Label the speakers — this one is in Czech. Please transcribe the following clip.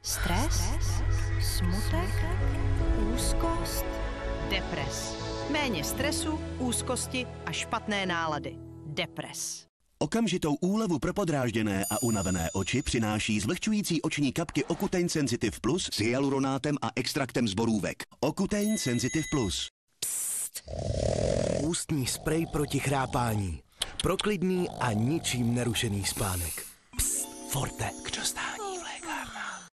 Speaker 1: Stres, smutek, úzkost, depres. Méně stresu, úzkosti a špatné nálady. Depres.
Speaker 2: Okamžitou úlevu pro podrážděné a unavené oči přináší zvlhčující oční kapky Ocutein Sensitive Plus s hyaluronátem a extraktem z borůvek. Ocutein Sensitive Plus.
Speaker 3: Psst. Ústní sprej proti chrápání. Pro klidný a ničím nerušený spánek. Psst, Forte.
Speaker 2: Kdo zná?